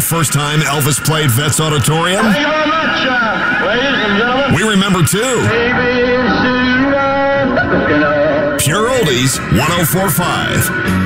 first time Elvis played Vets Auditorium? Thank you very much, ladies and gentlemen. We remember too. Baby, Pure Oldies 104.5.